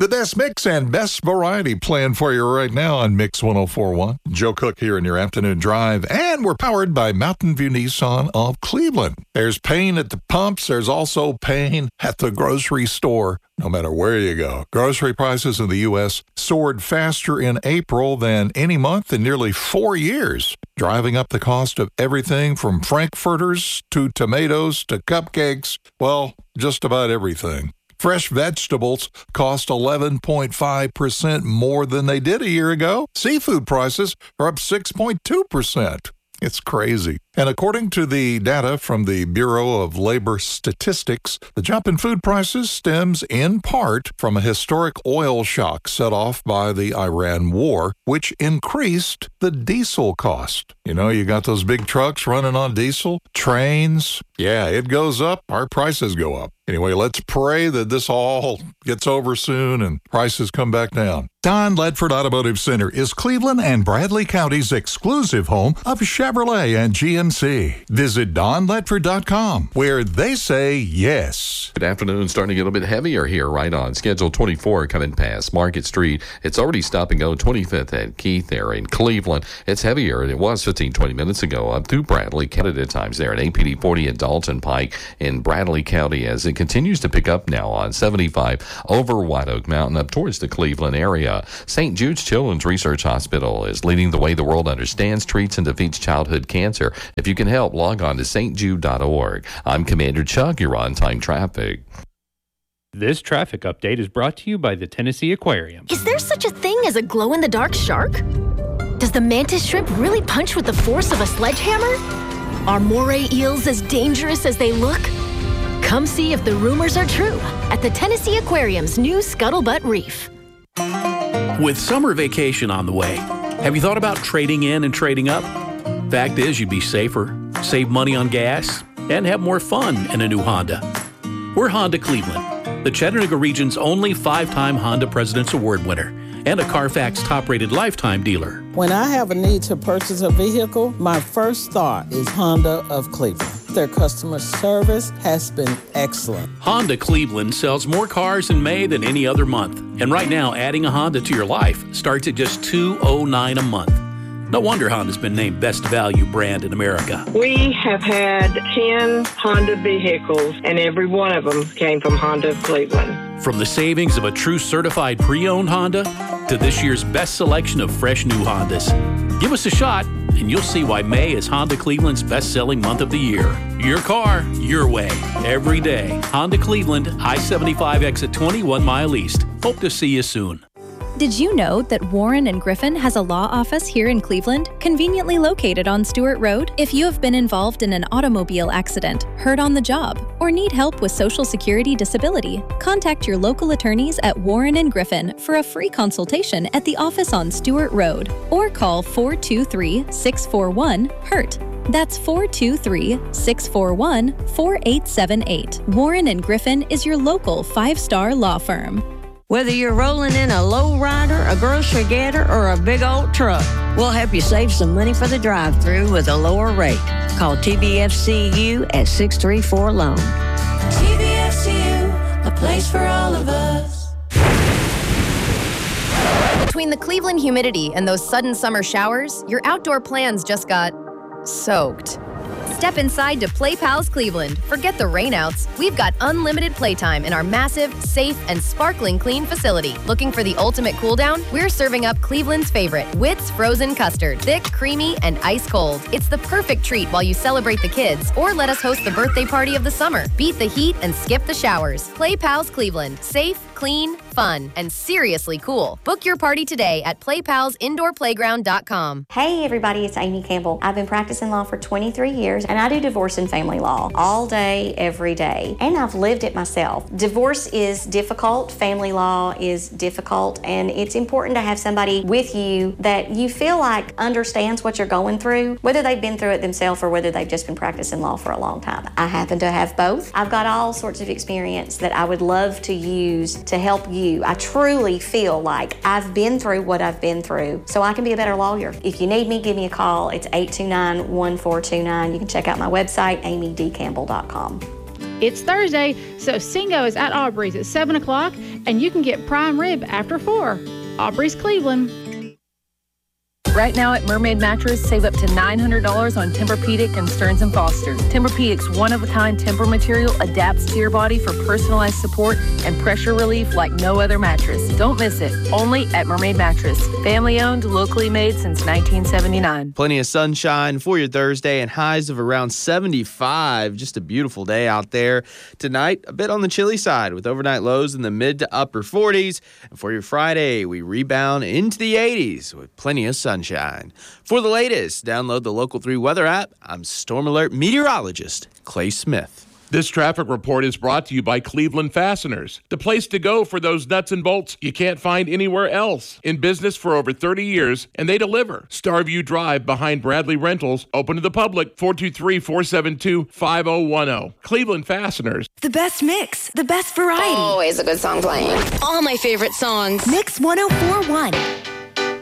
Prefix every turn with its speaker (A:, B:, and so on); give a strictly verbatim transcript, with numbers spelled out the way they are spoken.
A: The best mix and best variety playing for you right now on Mix one oh four point one. Joe Cook here in your afternoon drive, and we're powered by Mountain View Nissan of Cleveland. There's pain at the pumps. There's also pain at the grocery store, no matter where you go. Grocery prices in the U S soared faster in April than any month in nearly four years, driving up the cost of everything from frankfurters to tomatoes to cupcakes. Well, just about everything. Fresh vegetables cost eleven point five percent more than they did a year ago. Seafood prices are up six point two percent. It's crazy. And according to the data from the Bureau of Labor Statistics, the jump in food prices stems in part from a historic oil shock set off by the Iran war, which increased the diesel cost. You know, you got those big trucks running on diesel, trains. Yeah, it goes up, our prices go up. Anyway, let's pray that this all gets over soon and prices come back down. Don Ledford Automotive Center is Cleveland and Bradley County's exclusive home of Chevrolet and G M C. Visit don ledford dot com, where they say yes.
B: Good afternoon. Starting to get a little bit heavier here, right on Schedule twenty-four coming past Market Street. It's already stop and go twenty-fifth at Keith there in Cleveland. It's heavier than it was fifteen, twenty minutes ago up through Bradley County at times there at A P D forty at Dalton Pike in Bradley County as it continues to pick up now on seventy-five over White Oak Mountain up towards the Cleveland area. Saint Jude's Children's Research Hospital is leading the way the world understands, treats, and defeats childhood cancer. If you can help, log on to s t jude dot org. I'm Commander Chuck. You're on time traffic.
C: This traffic update is brought to you by the Tennessee Aquarium.
D: Is there such a thing as a glow-in-the-dark shark? Does the mantis shrimp really punch with the force of a sledgehammer? Are moray eels as dangerous as they look? Come see if the rumors are true at the Tennessee Aquarium's new Scuttlebutt Reef.
E: With summer vacation on the way, have you thought about trading in and trading up? Fact is, you'd be safer, save money on gas, and have more fun in a new Honda. We're Honda Cleveland, the Chattanooga region's only five-time Honda President's Award winner and a Carfax top-rated lifetime dealer.
F: When I have a need to purchase a vehicle, my first thought is Honda of Cleveland. Their customer service has been excellent.
E: Honda Cleveland sells more cars in May than any other month. And right now, adding a Honda to your life starts at just two hundred nine dollars a month. No wonder Honda's been named Best Value Brand in America.
G: We have had ten Honda vehicles, and every one of them came from Honda of Cleveland.
E: From the savings of a true certified pre-owned Honda to this year's best selection of fresh new Hondas. Give us a shot, and you'll see why May is Honda Cleveland's best-selling month of the year. Your car, your way, every day. Honda Cleveland, I seventy-five exit twenty, one mile east. Hope to see you soon.
H: Did you know that Warren and Griffin has a law office here in Cleveland, conveniently located on Stewart Road? If you have been involved in an automobile accident, hurt on the job, or need help with Social Security disability, contact your local attorneys at Warren and Griffin for a free consultation at the office on Stewart Road, or call four two three, six four one, hurt. That's four two three, six four one, four eight seven eight. Warren and Griffin is your local five-star law firm.
I: Whether you're rolling in a low rider, a grocery getter, or a big old truck, we'll help you save some money for the drive-thru with a lower rate. Call T B F C U at six three four loan.
J: T B F C U, a place for all of us.
D: Between the Cleveland humidity and those sudden summer showers, your outdoor plans just got soaked. Step inside to Play Pals Cleveland. Forget the rainouts. We've got unlimited playtime in our massive, safe, and sparkling clean facility. Looking for the ultimate cool down? We're serving up Cleveland's favorite, Wits Frozen Custard. Thick, creamy, and ice cold. It's the perfect treat while you celebrate the kids, or let us host the birthday party of the summer. Beat the heat and skip the showers. Play Pals Cleveland. Safe, clean, fun, and seriously cool. Book your party today at play pals indoor playground dot com.
K: Hey everybody, it's Amy Campbell. I've been practicing law for twenty-three years, and I do divorce and family law all day, every day. And I've lived it myself. Divorce is difficult, family law is difficult, and it's important to have somebody with you that you feel like understands what you're going through, whether they've been through it themselves or whether they've just been practicing law for a long time. I happen to have both. I've got all sorts of experience that I would love to use to help you. I truly feel like I've been through what I've been through, so I can be a better lawyer. If you need me, give me a call. It's eight two nine, one four two nine. You can check out my website, amy d campbell dot com.
L: It's Thursday, so Singo is at Aubrey's at seven o'clock, and you can get prime rib after four. Aubrey's Cleveland.
M: Right now at Mermaid Mattress, save up to nine hundred dollars on Tempur-Pedic and Stearns and Foster. Tempur-Pedic's one-of-a-kind Tempur material adapts to your body for personalized support and pressure relief like no other mattress. Don't miss it. Only at Mermaid Mattress. Family-owned, locally made since nineteen seventy-nine.
N: Plenty of sunshine for your Thursday and highs of around seventy-five. Just a beautiful day out there. Tonight, a bit on the chilly side with overnight lows in the mid to upper forties. And for your Friday, we rebound into the eighties with plenty of sunshine. For the latest, download the Local three weather app. I'm Storm Alert meteorologist Clay Smith.
O: This traffic report is brought to you by Cleveland Fasteners, the place to go for those nuts and bolts you can't find anywhere else. In business for over thirty years, and they deliver. Starview Drive behind Bradley Rentals, open to the public, four two three, four seven two, five oh one oh. Cleveland Fasteners.
P: The best mix, the best variety.
Q: Always a good song playing.
P: All my favorite songs. Mix one oh four point one.